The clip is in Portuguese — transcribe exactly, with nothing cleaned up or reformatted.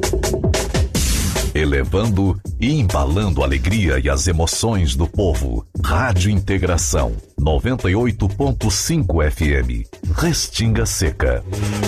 Elevando e embalando a alegria e as emoções do povo. Rádio Integração, noventa e oito ponto cinco F M. Restinga Seca.